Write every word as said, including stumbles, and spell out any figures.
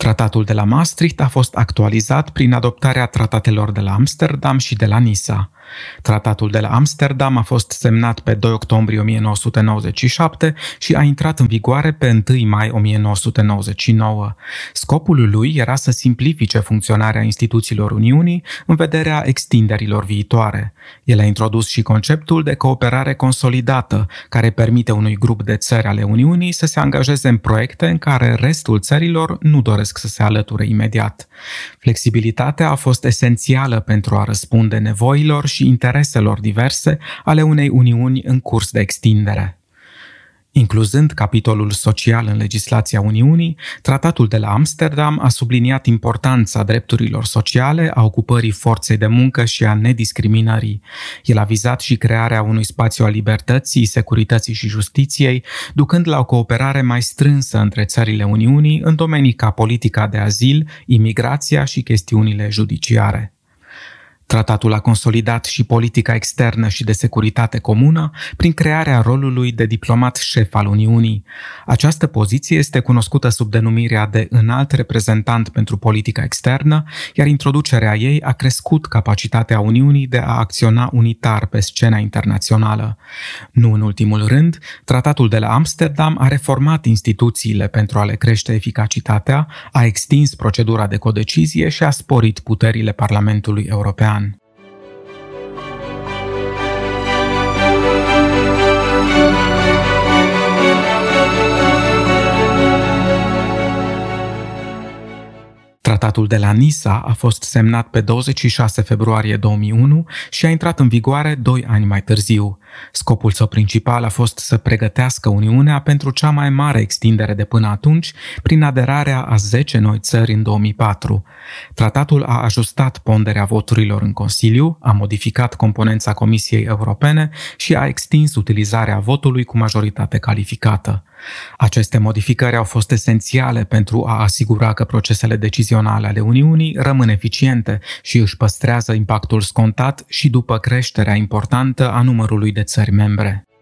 Tratatul de la Maastricht a fost actualizat prin adoptarea tratatelor de la Amsterdam și de la Nisa. Tratatul de la Amsterdam a fost semnat pe doi octombrie o mie nouă sute nouăzeci și șapte și a intrat în vigoare pe întâi mai o mie nouă sute nouăzeci și nouă. Scopul lui era să simplifice funcționarea instituțiilor Uniunii în vederea extinderilor viitoare. El a introdus și conceptul de cooperare consolidată, care permite unui grup de țări ale Uniunii să se angajeze în proiecte în care restul țărilor nu doresc să se alăture imediat. Flexibilitatea a fost esențială pentru a răspunde nevoilor și intereselor diverse ale unei Uniuni în curs de extindere. Incluzând capitolul social în legislația Uniunii, Tratatul de la Amsterdam a subliniat importanța drepturilor sociale, a ocupării forței de muncă și a nediscriminării. El a vizat și crearea unui spațiu al libertății, securității și justiției, ducând la o cooperare mai strânsă între țările Uniunii în domenii ca politica de azil, imigrația și chestiunile judiciare. Tratatul a consolidat și politica externă și de securitate comună prin crearea rolului de diplomat șef al Uniunii. Această poziție este cunoscută sub denumirea de înalt reprezentant pentru politica externă, iar introducerea ei a crescut capacitatea Uniunii de a acționa unitar pe scena internațională. Nu în ultimul rând, Tratatul de la Amsterdam a reformat instituțiile pentru a le crește eficacitatea, a extins procedura de codecizie și a sporit puterile Parlamentului European. Tratatul de la Nisa a fost semnat pe douăzeci și șase februarie două mii unu și a intrat în vigoare doi ani mai târziu. Scopul său principal a fost să pregătească Uniunea pentru cea mai mare extindere de până atunci, prin aderarea a zece noi țări în două mii patru. Tratatul a ajustat ponderea voturilor în Consiliu, a modificat componența Comisiei Europene și a extins utilizarea votului cu majoritate calificată. Aceste modificări au fost esențiale pentru a asigura că procesele decizionale ale Uniunii rămân eficiente și își păstrează impactul scontat și după creșterea importantă a numărului de țări membre.